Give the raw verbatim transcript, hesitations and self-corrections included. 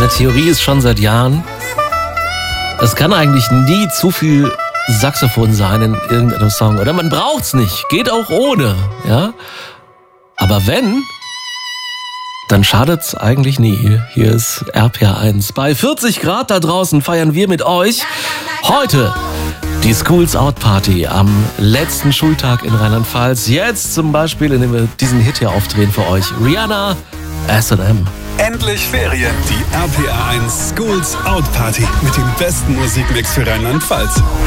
Theorie ist schon seit Jahren, es kann eigentlich nie zu viel Saxophon sein in irgendeinem Song. Oder man braucht's nicht, geht auch ohne. Ja? Aber wenn, dann schadet's eigentlich nie. Hier ist R P R eins. Bei vierzig Grad da draußen feiern wir mit euch heute die Schools Out Party am letzten Schultag in Rheinland-Pfalz. Jetzt zum Beispiel, indem wir diesen Hit hier aufdrehen für euch. Rihanna, S and M. Endlich Ferien. Die R P R eins Schools Out Party mit dem besten Musikmix für Rheinland-Pfalz.